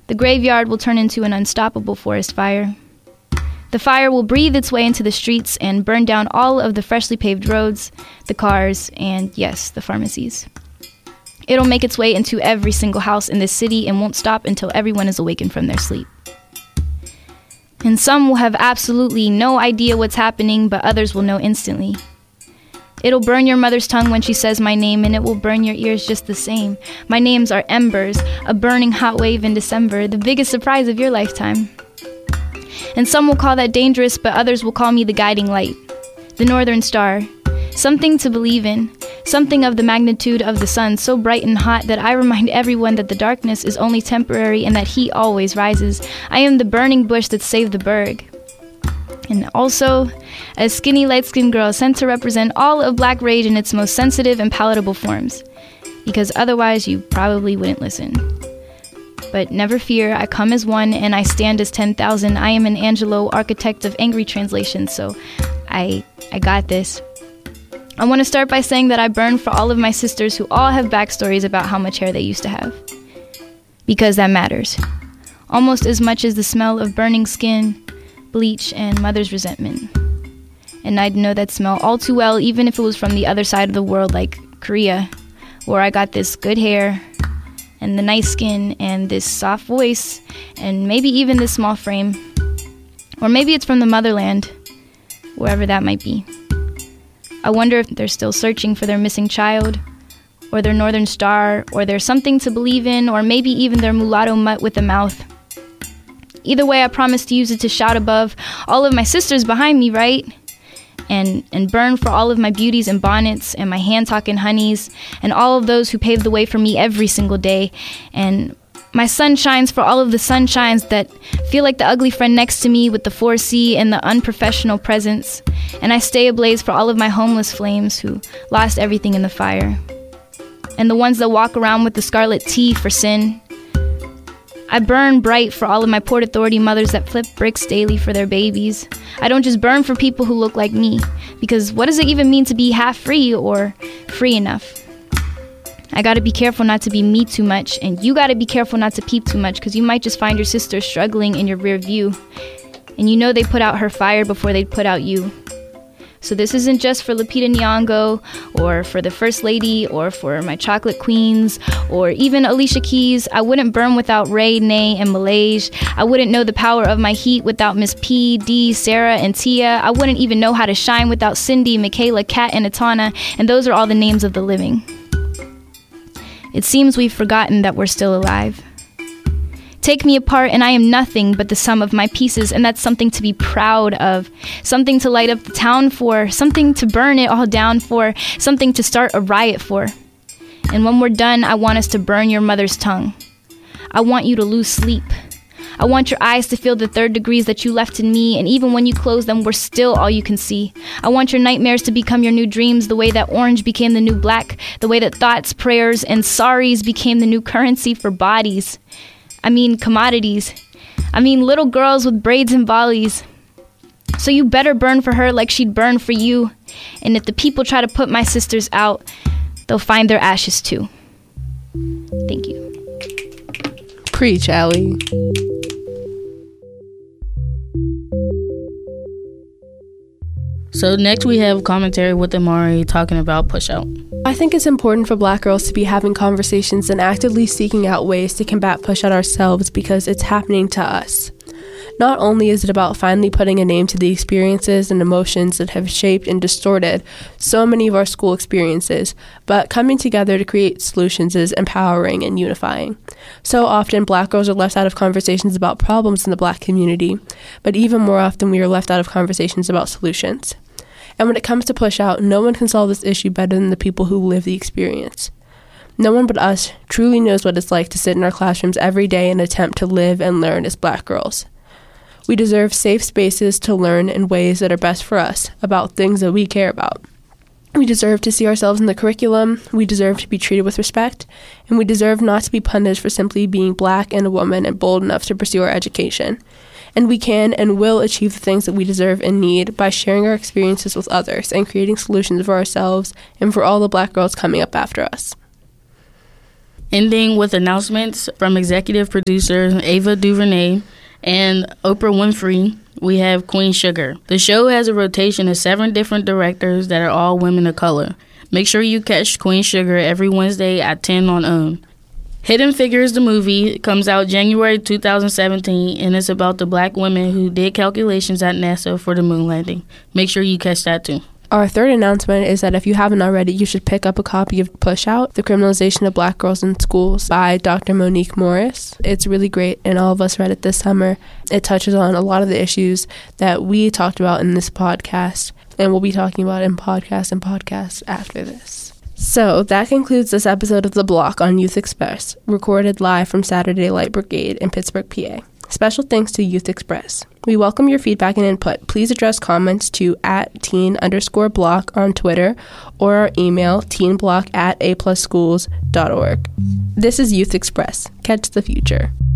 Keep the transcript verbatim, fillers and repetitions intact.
The graveyard will turn into an unstoppable forest fire. The fire will breathe its way into the streets and burn down all of the freshly paved roads, the cars, and yes, the pharmacies. It'll make its way into every single house in this city and won't stop until everyone is awakened from their sleep. And some will have absolutely no idea what's happening, but others will know instantly. It'll burn your mother's tongue when she says my name, and it will burn your ears just the same. My names are embers, a burning hot wave in December, the biggest surprise of your lifetime. And some will call that dangerous, but others will call me the guiding light, the northern star, something to believe in, something of the magnitude of the sun, so bright and hot that I remind everyone that the darkness is only temporary and that heat always rises. I am the burning bush that saved the Berg. And also, a skinny, light-skinned girl sent to represent all of Black rage in its most sensitive and palatable forms, because otherwise you probably wouldn't listen. But never fear, I come as one and I stand as ten thousand. I am an Angelo, architect of angry translation, so I, I got this. I want to start by saying that I burn for all of my sisters who all have backstories about how much hair they used to have. Because that matters. Almost as much as the smell of burning skin, bleach, and mother's resentment. And I'd know that smell all too well, even if it was from the other side of the world, like Korea, where I got this good hair, and the nice skin, and this soft voice, and maybe even this small frame. Or maybe it's from the motherland, wherever that might be. I wonder if they're still searching for their missing child, or their northern star, or their something to believe in, or maybe even their mulatto mutt with a mouth. Either way, I promise to use it to shout above all of my sisters behind me, right? And and burn for all of my beauties and bonnets, and my hand-talking honeys, and all of those who pave the way for me every single day. And my sunshines for all of the sunshines that feel like the ugly friend next to me with the four C and the unprofessional presence. And I stay ablaze for all of my homeless flames who lost everything in the fire. And the ones that walk around with the scarlet T for sin. I burn bright for all of my Port Authority mothers that flip bricks daily for their babies. I don't just burn for people who look like me, because what does it even mean to be half free or free enough? I gotta be careful not to be me too much, and you gotta be careful not to peep too much, because you might just find your sister struggling in your rear view, and you know they put out her fire before they'd put out you. So this isn't just for Lupita Nyong'o, or for the First Lady, or for my chocolate queens, or even Alicia Keys. I wouldn't burn without Ray, Nay, and Malaysia. I wouldn't know the power of my heat without Miss P, D, Sarah, and Tia. I wouldn't even know how to shine without Cindy, Michaela, Kat, and Atana, and those are all the names of the living. It seems we've forgotten that we're still alive. Take me apart and I am nothing but the sum of my pieces, and that's something to be proud of, something to light up the town for, something to burn it all down for, something to start a riot for. And when we're done, I want us to burn your mother's tongue. I want you to lose sleep. I want your eyes to feel the third degrees that you left in me, and even when you close them, we're still all you can see. I want your nightmares to become your new dreams, the way that orange became the new black, the way that thoughts, prayers, and sorries became the new currency for bodies. I mean commodities. I mean little girls with braids and volleys. So you better burn for her like she'd burn for you. And if the people try to put my sisters out, they'll find their ashes too. Thank you. Preach, Allie. So next we have commentary with Amari talking about Push Out. I think it's important for Black girls to be having conversations and actively seeking out ways to combat push out ourselves, because it's happening to us. Not only is it about finally putting a name to the experiences and emotions that have shaped and distorted so many of our school experiences, but coming together to create solutions is empowering and unifying. So often, Black girls are left out of conversations about problems in the Black community, but even more often we are left out of conversations about solutions. And when it comes to push out, no one can solve this issue better than the people who live the experience. No one but us truly knows what it's like to sit in our classrooms every day and attempt to live and learn as Black girls. We deserve safe spaces to learn in ways that are best for us about things that we care about. We deserve to see ourselves in the curriculum, we deserve to be treated with respect, and we deserve not to be punished for simply being Black and a woman and bold enough to pursue our education. And we can and will achieve the things that we deserve and need by sharing our experiences with others and creating solutions for ourselves and for all the Black girls coming up after us. Ending with announcements from executive producer Ava DuVernay and Oprah Winfrey, we have Queen Sugar. The show has a rotation of seven different directors that are all women of color. Make sure you catch Queen Sugar every Wednesday at ten on OWN. Hidden Figures, the movie, comes out January two thousand seventeen, and it's about the black women who did calculations at NASA for the moon landing. Make sure you catch that too. Our third announcement is that if you haven't already, you should pick up a copy of Push Out, The Criminalization of Black Girls in Schools by Doctor Monique Morris. It's really great, and all of us read it this summer. It touches on a lot of the issues that we talked about in this podcast, and we'll be talking about in podcasts and podcasts after this. So that concludes this episode of The Block on Youth Express, recorded live from Saturday Light Brigade in Pittsburgh, P A. Special thanks to Youth Express. We welcome your feedback and input. Please address comments to at teen underscore block on Twitter or our email teenblock at a plus schools dot org. This is Youth Express. Catch the future.